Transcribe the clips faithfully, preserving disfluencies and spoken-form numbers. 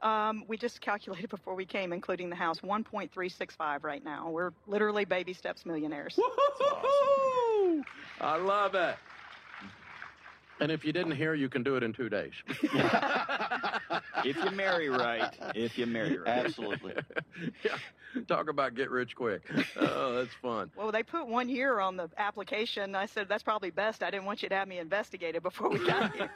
Um, we just calculated before we came, including the house, one point three six five right now. We're literally baby steps millionaires. Awesome. I love it. And if you didn't hear, you can do it in two days. If you marry right. If you marry right. Absolutely. Yeah. Talk about get rich quick. Oh, that's fun. Well, they put one year on the application. I said, that's probably best. I didn't want you to have me investigated before we got here.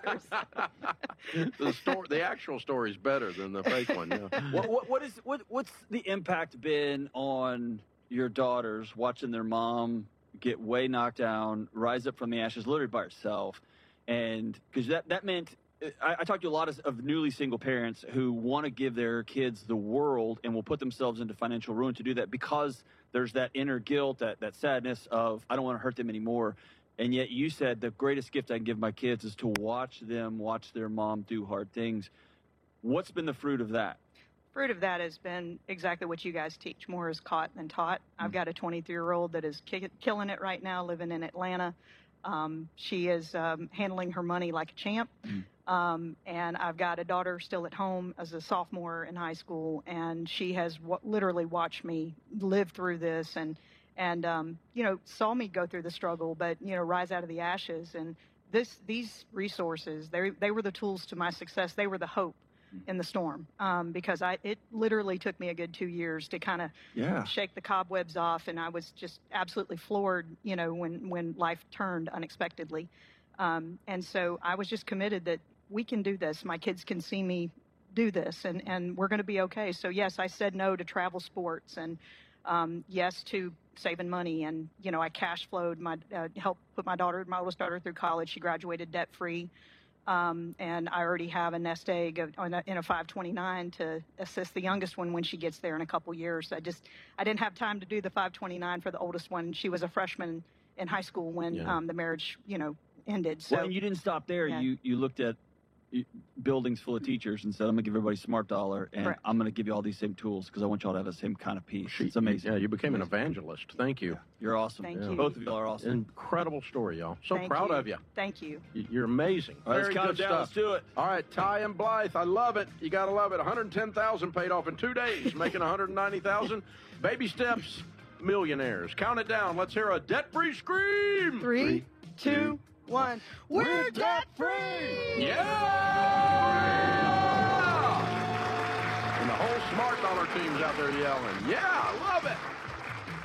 the story, the actual story is better than the fake one. Yeah. What, what, what is what what's the impact been on your daughters watching their mom get way knocked down, rise up from the ashes, literally by herself? And because that, that meant, I, I talked to a lot of, of newly single parents who want to give their kids the world and will put themselves into financial ruin to do that because there's that inner guilt, that, that sadness of, I don't want to hurt them anymore. And yet you said the greatest gift I can give my kids is to watch them, watch their mom do hard things. What's been the fruit of that? Fruit of that has been exactly what you guys teach. More is caught than taught. Mm-hmm. I've got a twenty-three-year-old that is ki- killing it right now, living in Atlanta. Um, she is um, handling her money like a champ. Mm. Um, and I've got a daughter still at home as a sophomore in high school, and she has w- literally watched me live through this and, and um, you know, saw me go through the struggle, but, you know, rise out of the ashes. And this these resources, they, they were the tools to my success. They were the hope in the storm, um, because I it literally took me a good two years to kind of yeah. shake the cobwebs off, and I was just absolutely floored, you know, when when life turned unexpectedly, um, and so I was just committed that we can do this. My kids can see me do this, and and we're going to be okay. So yes, I said no to travel sports, and um, yes to saving money, and you know, I cash flowed my uh, helped put my daughter, my oldest daughter, through college. She graduated debt free. Um, and I already have a nest egg of, on a, in a five twenty-nine to assist the youngest one when she gets there in a couple years. I just, I didn't have time to do the five twenty-nine for the oldest one. She was a freshman in high school when yeah. um, the marriage, you know, ended. So, well, and you didn't stop there. Yeah. You you looked at buildings full of teachers and said, I'm going to give everybody smart dollar, and Correct. I'm going to give you all these same tools because I want y'all to have the same kind of peace. She, it's amazing. Yeah, you became an evangelist. Thank you. Yeah. You're awesome. Thank yeah. you. Both of y'all are awesome. Incredible story, y'all. So Thank proud you. of you. Thank you. You're amazing. All right, Very let's count good it down. stuff. Let's do it. All right, Ty and Blythe, I love it. You got to love it. one hundred ten thousand dollars paid off in two days, making one hundred ninety thousand dollars. Baby steps, millionaires. Count it down. Let's hear a debt-free scream. Three, two, one. We're debt-free. Yeah! And the whole Smart Dollar team's out there yelling. Yeah, I love it.